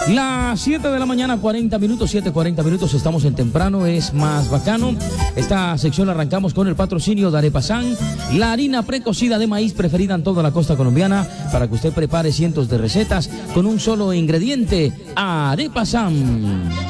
Las 7 de la mañana, 40 minutos, 7:40 minutos, estamos en Temprano, es más bacano. Esta sección arrancamos con el patrocinio de Arepa San, la harina precocida de maíz preferida en toda la costa colombiana, para que usted prepare cientos de recetas con un solo ingrediente, Arepa San.